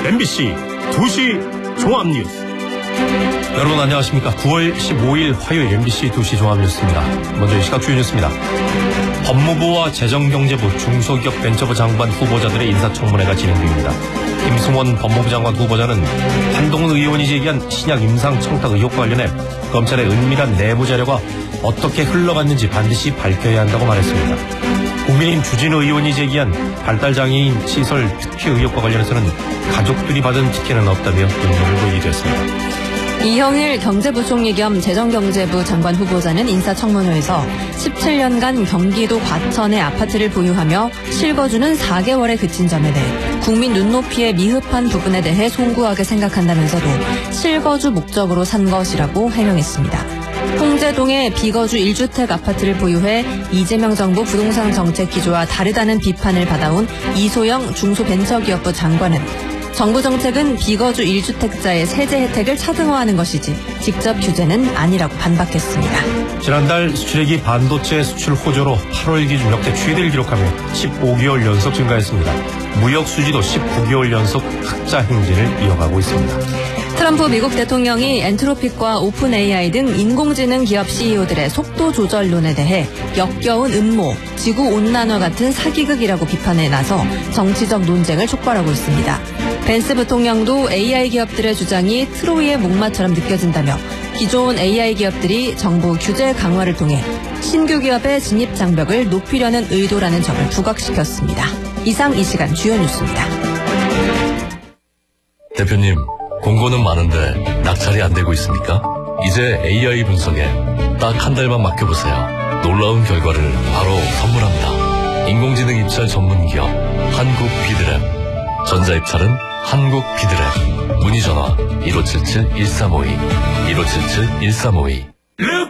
MBC 2시 종합뉴스. 여러분 안녕하십니까. 9월 15일 화요일 MBC 2시 종합뉴스입니다. 먼저 이 시각 주요 뉴스입니다. 법무부와 재정경제부, 중소기업벤처부 장관 후보자들의 인사청문회가 진행 중입니다. 김승원 법무부 장관 후보자는 한동훈 의원이 제기한 신약 임상 청탁 의혹과 관련해 검찰의 은밀한 내부 자료가 어떻게 흘러갔는지 반드시 밝혀야 한다고 말했습니다. 국민의힘 주진우 의원이 제기한 발달장애인 시설 특혜 의혹과 관련해서는 가족들이 받은 특혜는 없다며 의문을 보이기도 했습니다. 이형일 경제부총리 겸 재정경제부 장관 후보자는 인사청문회에서 17년간 경기도 과천의 아파트를 보유하며 실거주는 4개월에 그친 점에 대해 국민 눈높이에 미흡한 부분에 대해 송구하게 생각한다면서도 실거주 목적으로 산 것이라고 해명했습니다. 홍제동의 비거주 1주택 아파트를 보유해 이재명 정부 부동산 정책 기조와 다르다는 비판을 받아온 이소영 중소벤처기업부 장관은 정부 정책은 비거주 1주택자의 세제 혜택을 차등화하는 것이지 직접 규제는 아니라고 반박했습니다. 지난달 수출액이 반도체 수출 호조로 8월 기준 역대 최대를 기록하며 15개월 연속 증가했습니다. 무역 수지도 19개월 연속 흑자 행진을 이어가고 있습니다. 트럼프 미국 대통령이 엔트로픽과 오픈 AI 등 인공지능 기업 CEO들의 속도 조절론에 대해 역겨운 음모, 지구온난화 같은 사기극이라고 비판에 나서 정치적 논쟁을 촉발하고 있습니다. 벤스 부통령도 AI 기업들의 주장이 트로이의 목마처럼 느껴진다며 기존 AI 기업들이 정부 규제 강화를 통해 신규 기업의 진입 장벽을 높이려는 의도라는 점을 부각시켰습니다. 이상 이 시간 주요 뉴스입니다. 대표님, 공고는 많은데 낙찰이 안 되고 있습니까? 이제 AI 분석에 딱 한 달만 맡겨보세요. 놀라운 결과를 바로 선물합니다. 인공지능 입찰 전문기업 한국 비드랩. 전자입찰은 한국 비드랩. 문의전화 1577-1352 1577-1352.